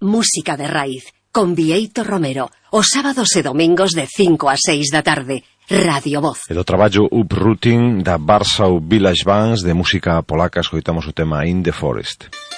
música de raíz, con Bieito Romero, os sábados e domingos de 5 a 6 da tarde. Radio Voz. E do traballo Uprooting da Warsaw Village Bands de música polaca escoitamos o tema In the Forest.